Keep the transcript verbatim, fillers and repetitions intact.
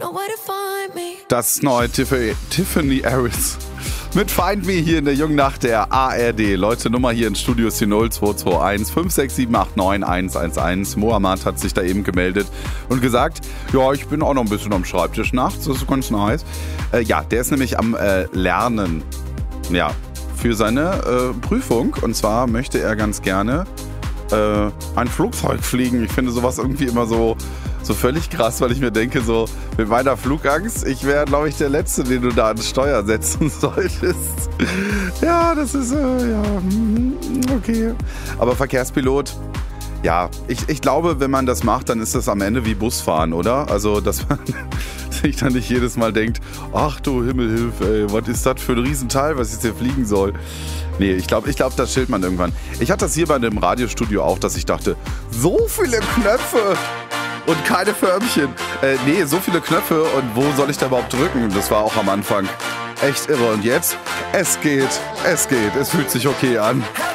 Das neue Tiff- Tiffany Harris mit Find Me hier in der jungen Nacht der A R D. Leute, Nummer hier in Studio ist die null zwei zwei eins fünf sechs sieben acht neun eins eins eins. Mohammad hat sich da eben gemeldet und gesagt, ja, ich bin auch noch ein bisschen am Schreibtisch nachts, das ist ganz nice. Äh, ja, der ist nämlich am äh, Lernen, ja, für seine äh, Prüfung. Und zwar möchte er ganz gerne äh, ein Flugzeug fliegen. Ich finde sowas irgendwie immer so So völlig krass, weil ich mir denke, so mit meiner Flugangst, ich wäre, glaube ich, der Letzte, den du da an Steuer setzen solltest. Ja, das ist, äh, ja, okay. Aber Verkehrspilot, ja, ich, ich glaube, wenn man das macht, dann ist das am Ende wie Busfahren, oder? Also, dass man sich dann nicht jedes Mal denkt, ach du Himmelhilf, ey, was ist das für ein Riesenteil, was jetzt hier fliegen soll? Nee, ich glaube, ich glaub, das chillt man irgendwann. Ich hatte das hier bei dem Radiostudio auch, dass ich dachte, so viele Knöpfe und keine Förmchen. Äh, nee, so viele Knöpfe und wo soll ich da überhaupt drücken? Das war auch am Anfang echt irre. Und jetzt, es geht, es geht, es fühlt sich okay an.